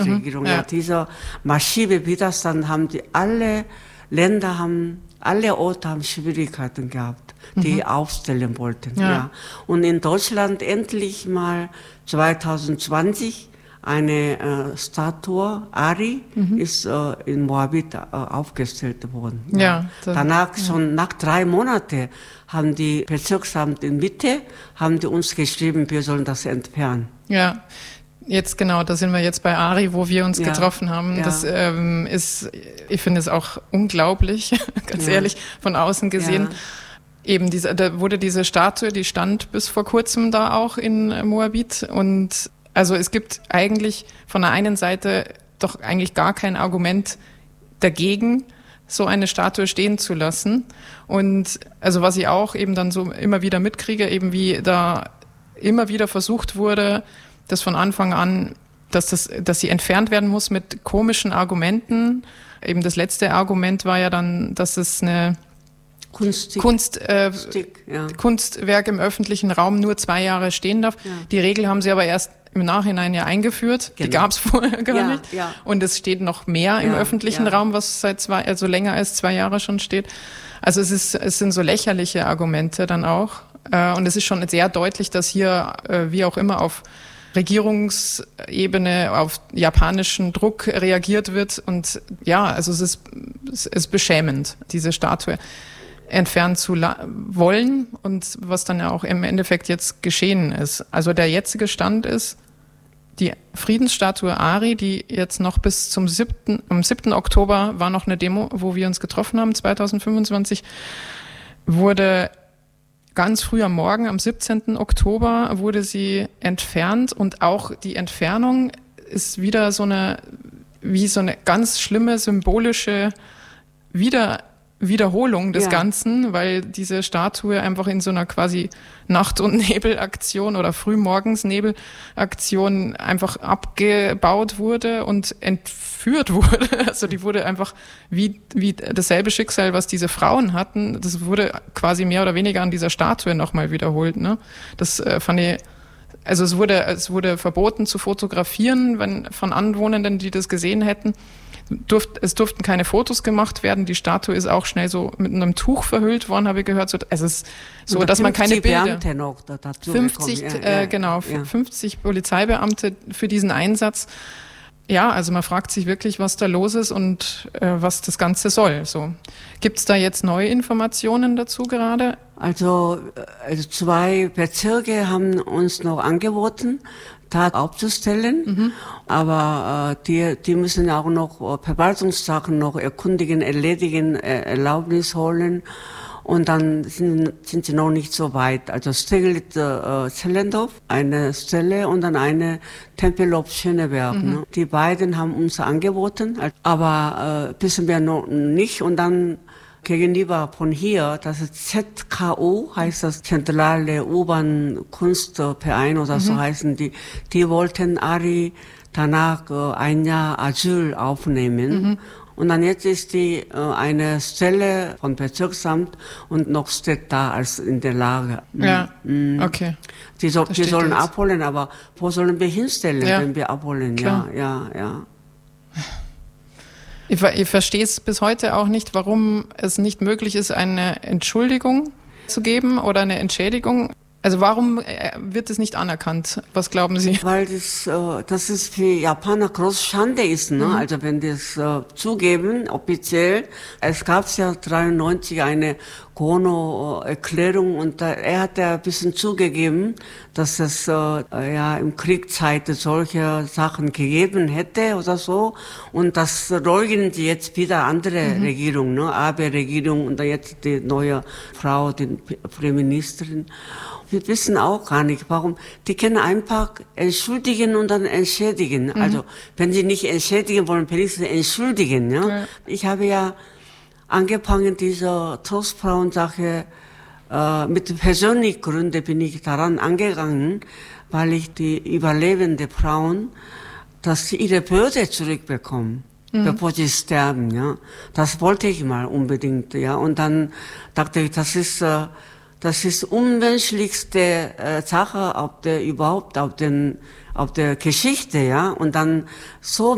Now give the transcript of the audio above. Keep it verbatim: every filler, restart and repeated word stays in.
Regierung. Mhm, ja. Ja, dieser massive Widerstand haben die alle Länder haben, alle Orte haben Schwierigkeiten gehabt, die mhm. aufstellen wollten. Ja. ja. Und in Deutschland endlich mal zwanzig zwanzig eine äh, Statue, Ari, mhm. ist äh, in Moabit äh, aufgestellt worden. Ja. Ja, das, Danach, ja. schon nach drei Monaten, haben die Bezirksamt in Mitte, haben die uns geschrieben, wir sollen das entfernen. Ja. Jetzt genau, da sind wir jetzt bei Ari, wo wir uns ja, getroffen haben. Ja. Das ähm, ist, ich finde es auch unglaublich, ganz ja. ehrlich, von außen gesehen. Ja. Eben diese, da wurde diese Statue, die stand bis vor kurzem da auch in Moabit. Und also es gibt eigentlich von der einen Seite doch eigentlich gar kein Argument dagegen, so eine Statue stehen zu lassen. Und also was ich auch eben dann so immer wieder mitkriege, eben wie da immer wieder versucht wurde, das von Anfang an, dass das, dass sie entfernt werden muss mit komischen Argumenten. Eben das letzte Argument war ja dann, dass es eine Kunstig. Kunst, äh, Stick, ja. Kunstwerk im öffentlichen Raum nur zwei Jahre stehen darf. Ja. Die Regel haben sie aber erst im Nachhinein ja eingeführt. Genau. Die gab es vorher gar ja, nicht. Ja. Und es steht noch mehr ja, im öffentlichen ja. Raum, was seit zwei, also länger als zwei Jahre schon steht. Also es ist, es sind so lächerliche Argumente dann auch. Und es ist schon sehr deutlich, dass hier, wie auch immer, auf Regierungsebene auf japanischen Druck reagiert wird. Und ja, also es ist, es ist beschämend, diese Statue entfernen zu la- wollen und was dann ja auch im Endeffekt jetzt geschehen ist. Also der jetzige Stand ist, die Friedensstatue Ari, die jetzt noch bis zum siebten am siebten Oktober war noch eine Demo, wo wir uns getroffen haben, zwanzig fünfundzwanzig, wurde ganz früh am Morgen, am siebzehnten Oktober, wurde sie entfernt und auch die Entfernung ist wieder so eine, wie so eine ganz schlimme symbolische Wieder, Wiederholung des ja. Ganzen, weil diese Statue einfach in so einer quasi Nacht- und Nebelaktion oder Frühmorgens-Nebelaktion einfach abgebaut wurde und entführt wurde. Also die wurde einfach wie, wie dasselbe Schicksal, was diese Frauen hatten, das wurde quasi mehr oder weniger an dieser Statue nochmal wiederholt. Ne? Das äh, fand ich, also es wurde, es wurde verboten zu fotografieren, wenn von Anwohnenden, die das gesehen hätten. Durft, es durften keine Fotos gemacht werden. Die Statue ist auch schnell so mit einem Tuch verhüllt worden, habe ich gehört. So, also es ist so, dass man keine Bilder. Noch dazu fünfzig, bekommen. Ja, äh, ja, genau, ja. fünfzig Polizeibeamte für diesen Einsatz. Ja, also man fragt sich wirklich, was da los ist und äh, was das Ganze soll. So, gibt's da jetzt neue Informationen dazu gerade? Also, also zwei Bezirke haben uns noch angeboten, Tat aufzustellen, mhm. aber äh, die, die müssen auch noch äh, Verwaltungssachen noch erkundigen, erledigen, äh, Erlaubnis holen und dann sind, sind sie noch nicht so weit. Also Steglitz äh, Zellendorf, eine Stelle und dann eine Tempelhof Schöneberg. Mhm. Ne? Die beiden haben uns angeboten, aber äh, wissen wir noch nicht und dann gegenüber von hier, das ist Z K O, heißt das Zentrale Urban Kunstverein oder mhm. so heißen die, die wollten Ari danach äh, ein Jahr Asyl aufnehmen. Mhm. Und dann jetzt ist die äh, eine Stelle von Bezirksamt und noch steht da als in der Lage. Ja, mhm. okay. Die, so, die sollen jetzt abholen, aber wo sollen wir hinstellen, ja. wenn wir abholen? Klar. Ja, ja, ja. Ich, ich verstehe es bis heute auch nicht, warum es nicht möglich ist, eine Entschuldigung zu geben oder eine Entschädigung. Also warum wird es nicht anerkannt? Was glauben Sie? Weil das, äh, das ist für Japaner große Schande ist, ne? Mhm. Also wenn die es äh, zugeben, offiziell. Es gab ja dreiundneunzig eine Kono-Erklärung und da, er hat ja ein bisschen zugegeben, dass es äh, ja im Kriegszeit solche Sachen gegeben hätte oder so. Und das leugnen sie jetzt wieder andere mhm. Regierung, ne? Abe-Regierung und jetzt die neue Frau, die Premierministerin. Wir wissen auch gar nicht, warum. Die können einfach entschuldigen und dann entschädigen. Mhm. Also, wenn sie nicht entschädigen wollen, wenigstens entschuldigen, ja. ja. Ich habe ja angefangen, diese Trostfrauen-Sache, äh, mit persönlichen Gründen bin ich daran angegangen, weil ich die überlebenden Frauen, dass sie ihre Würde zurückbekommen. Mhm. Bevor sie sterben, ja. Das wollte ich mal unbedingt, ja. Und dann dachte ich, das ist, äh, das ist unmenschlichste äh, Sache auf der, überhaupt auf den, auf der Geschichte, ja. Und dann so